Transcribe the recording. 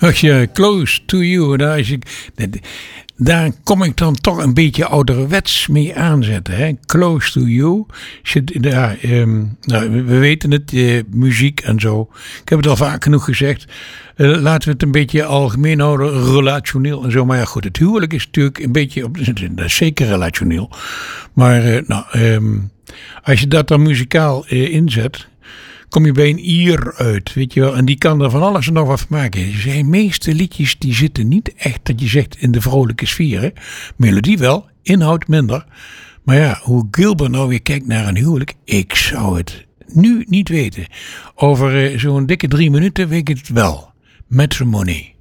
Als je Close to You, daar kom ik dan toch een beetje ouderwets mee aanzetten. Hè? Close to You. We weten het, muziek en zo. Ik heb het al vaak genoeg gezegd. Laten we het een beetje algemeen houden, relationeel en zo. Maar ja, goed, het huwelijk is natuurlijk een beetje, dat is zeker relationeel. Maar als je dat dan muzikaal inzet, kom je bij een Ier uit, weet je wel. En die kan er van alles en nog wat van maken. De meeste liedjes die zitten niet echt, dat je zegt, in de vrolijke sfeer. Hè? Melodie wel, inhoud minder. Maar ja, hoe Gilbert nou weer kijkt naar een huwelijk, ik zou het nu niet weten. Over zo'n dikke 3 minuten weet ik het wel. Matrimony.